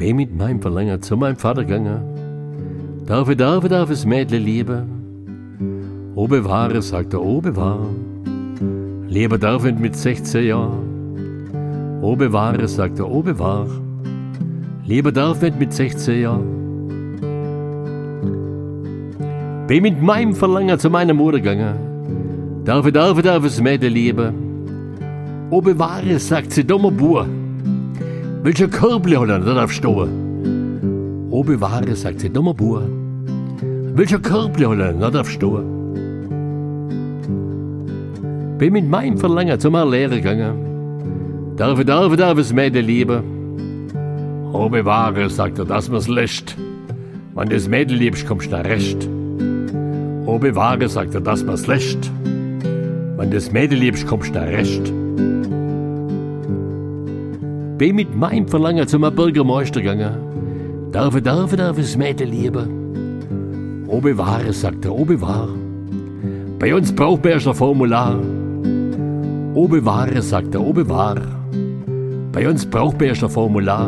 Bin mit meinem Verlangen zu meinem Vater gegangen. Darf das Mädle lieben? O bewahre, sagt er, o bewahre. Lieber darf ich mit 16 Jahren. O bewahre, sagt er, o bewahre. Lieber darf ich mit 16 Jahren. Bin mit meinem Verlangen zu meiner Mutter gegangen. Darf das Mädle lieben? O bewahre, sagt sie, dummer Bur. Welcher Körbli hat er, da darf stehen? O bewahre, sagt sie, dummer Bur. Welcher Körbli hat er, da darf stehen? Bin mit meinem Verlangen zu meiner Lehre gegangen. Darf das Mädle lieben? O bewahre, sagt er, dass man's lässt. Wenn das Mädel liebst, kommst du recht. O bewahre, sagt er, dass man's lässt. Wenn das Mädel liebst, kommst du recht. Bin mit meinem Verlangen zu meinem Bürgermeister gegangen. Darf das Mädel lieben? O bewahre, sagt er, o bewahre. Bei uns braucht man erst ein Formular. O bewahre, sagt er, o bewahre. Bei uns braucht man erst ein Formular.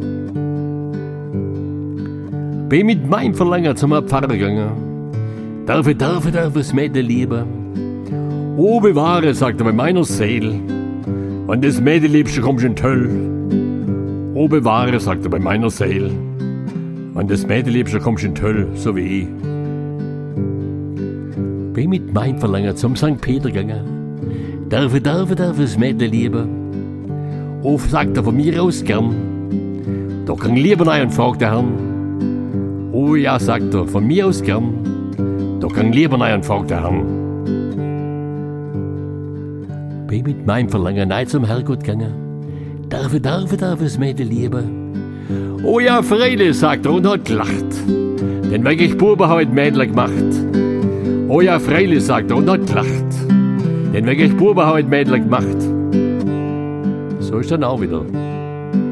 Bin mit meinem Verlangen zu meinem Pfarrer gegangen. Darf das Mädel lieben? O bewahre, sagt er, bei meiner Seele. Wenn das Mädel liebst, kommst du in die Hölle. O bewahre, sagt er, bei meiner Seele. Wenn das Mädel liebst, kommst du in die Hölle, so wie ich. Bin mit meinem Verlangen zum St. Peter gegangen. Darf das Mädel lieben? O, sagt er, von mir aus gern. Da kann ich lieber rein und fragt der Herrn. O ja, sagt er, von mir aus gern. Da kann ich lieber rein und fragt der Herrn. Bin mit meinem Verlangen nein zum Herrgott gegangen. Darf das Mädel lieben? O ja, freilich, sagt er und hat gelacht. Denn wenn ich Buben heute Mädel gemacht. O ja, freilich, sagt er und hat gelacht. Denn wenn ich Buben heute Mädel gemacht. So ist dann auch wieder.